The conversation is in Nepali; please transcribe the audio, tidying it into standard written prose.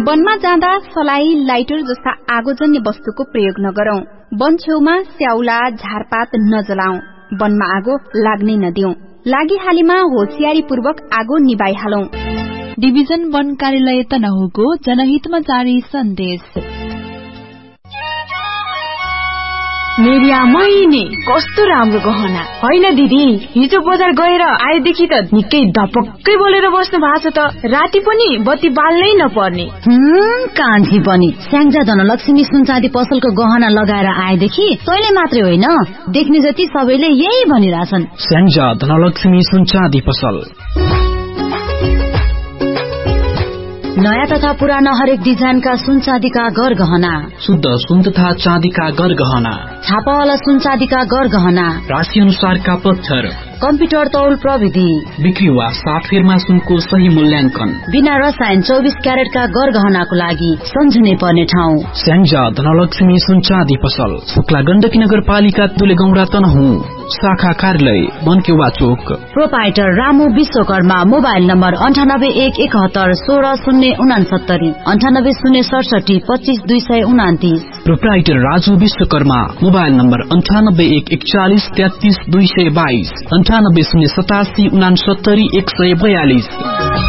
वनमा जाँदा सलाई, लाइटर जस्ता आगोजन्य वस्तुको प्रयोग नगरौं। वन छेउमा स्याउला, झारपात नजलाऊ। वनमा आगो लाग्नै नदिऊ। लागिहालेमा होशियारीपूर्वक आगो निभाइहालौं। डिभिजन वन कार्यालय तनहुको जनहितमा जारी सन्देश। मेरिया महिने कस्तो राम्रो गहना होइन दिदी। हिजो बजार गएर आएदेखि त निकै धपक्कै बोलेर बस्नु भएको छ त। राति पनि बत्ती बाल्नै नपर्ने। कान्छी पनि स्याङ्जा धनलक्ष्मी सुनचाँदी पसलको गहना लगाएर आएदेखि तैले मात्रै होइन, देख्ने जति सबैले यही भनिरहेछन्। स्याङ्जा धनलक्ष्मी सुनचाँदी पसल। नयाँ तथा पुराना हरेक डिजाइनका सुन चाँदीका गरगहना, शुद्ध सुन तथा चाँदीका गरगहना, छापावाला सुन चाँदीका गरगहना, राशि अनुसारका पत्थर, कम्प्युटर तौल प्रविधि, बिक्री वा साटफेरमा सुनको सही मूल्याङ्कन, बिना रसायन 24 क्यारेटका गरगहनाको लागि सम्झनै पर्ने ठाउँ स्याङ्जा धनलक्ष्मी सुन चाँदी पसल, शुक्ला गण्डकी नगरपालिका तुलेगौरा तनहुँ, शाखा कार्यालय बनकेवा चोक। Proprietor Ramu Vishwakarma. Mobile number 9817160069, 980672 25229। Proprietor Raju Vishwakarma. Mobile number 9814133222, 9807897142।